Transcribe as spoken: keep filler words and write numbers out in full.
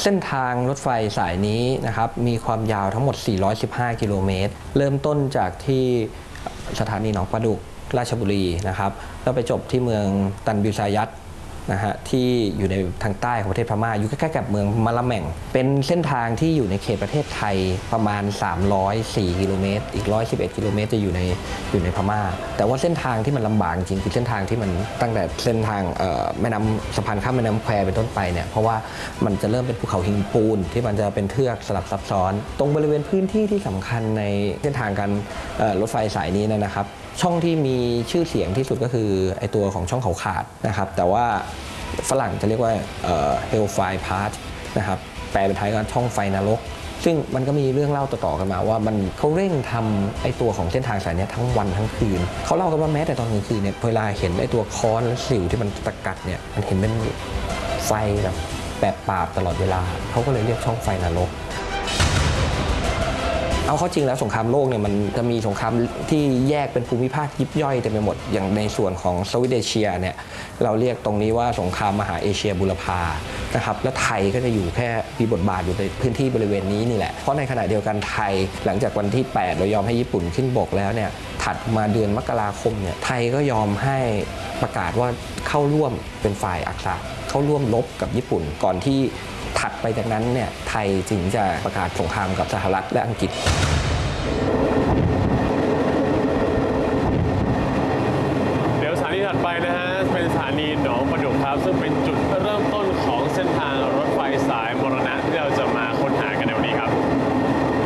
เส้นทางรถไฟสายนี้นะครับมีความยาวทั้งหมดสี่ร้อยสิบห้ากิโลเมตรเริ่มต้นจากที่สถานีหนองปลาดุกราชบุรีนะครับแล้วไปจบที่เมืองตันบิวซายัตนะฮะที่อยู่ในทางใต้ของประเทศพม่าอยู่ใกล้ๆกับเมืองมะละแม่งเป็นเส้นทางที่อยู่ในเขตประเทศไทยประมาณสามร้อยสี่กิโลเมตรอีกหนึ่งร้อยสิบเอ็ดกิโลเมตรจะอยู่ในอยู่ในพม่าแต่ว่าเส้นทางที่มันลำบากจริงคือเส้นทางที่มันตั้งแต่เส้นทางแม่น้ำสะพานข้ามแม่น้ำแควเป็นต้นไปเนี่ยเพราะว่ามันจะเริ่มเป็นภูเขาหินปูนที่มันจะเป็นเทือกสลับซับซ้อนตรงบริเวณพื้นที่ที่สำคัญในเส้นทางการรถไฟสายนี้นะครับช่องที่มีชื่อเสียงที่สุดก็คือไอตัวของช่องเขาขาดนะครับแต่ว่าฝรั่งจะเรียกว่า Hellfire Pass นะครับแปลเป็นไทยก็ช่องไฟนรกซึ่งมันก็มีเรื่องเล่าต่อๆกันมาว่ามันเขาเร่งทำไอตัวของเส้นทางสายนี้ทั้งวันทั้งคืนเขาเล่ากันว่าแม้แต่ตอนกลางคืนเนี่ยเวลาเห็นไอตัวค้อนและสิวที่มันตะกัดเนี่ยมันเห็นเป็นไฟแบบแบบปราบตลอดเวลาเขาก็เลยเรียกช่องไฟนรกเอาเข้าจริงแล้วสงครามโลกเนี่ยมันจะมีสงครามที่แยกเป็นภูมิภาคยิบย่อยเต็มไปหมดอย่างในส่วนของสวิตเอเชียเนี่ยเราเรียกตรงนี้ว่าสงครามมหาเอเชียบูรพานะครับและไทยก็จะอยู่แค่มีบทบาทอยู่ในพื้นที่บริเวณนี้นี่แหละเพราะในขณะเดียวกันไทยหลังจากวันที่แปดเรายอมให้ญี่ปุ่นขึ้นบกแล้วเนี่ยถัดมาเดือนมกราคมเนี่ยไทยก็ยอมให้ประกาศว่าเข้าร่วมเป็นฝ่ายอักษะเข้าร่วมรบกับญี่ปุ่นก่อนที่ถัดไปจากนั้นเนี่ยไทยจึงจะประกาศสงครามกับสหรัฐและอังกฤษเดี๋ยวสถานีถัดไปนะฮะเป็นสถานีหนองปลาดุกครับซึ่งเป็น